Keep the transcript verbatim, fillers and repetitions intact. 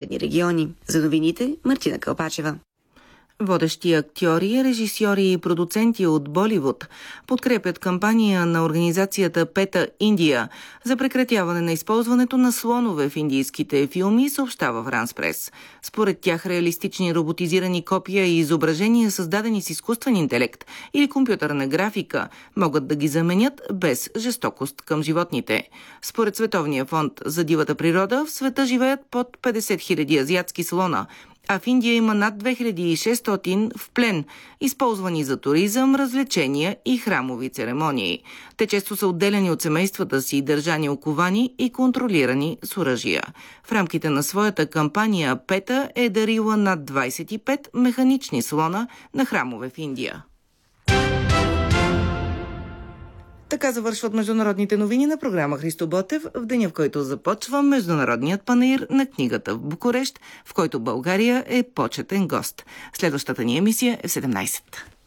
съседни региони. За новините Мартина Кълпачева. Водещи актьори, режисьори и продуценти от Боливуд подкрепят кампания на организацията PETA Индия за прекратяване на използването на слонове в индийските филми, съобщава France Press. Според тях реалистични роботизирани копия и изображения, създадени с изкуствен интелект или компютърна графика, могат да ги заменят без жестокост към животните. Според Световния фонд за дивата природа, в света живеят под петдесет хиляди азиатски слона, а в Индия има над две хиляди и шестстотин в плен, използвани за туризъм, развлечения и храмови церемонии. Те често са отделени от семействата си, държани оковани и контролирани с оръжия. В рамките на своята кампания PETA е дарила над двадесет и пет механични слона на храмове в Индия. Така завършват международните новини на програма Христо Ботев в деня, в който започва Международният панаир на книгата в Букурещ, в който България е почетен гост. Следващата ни емисия е в седемнадесет.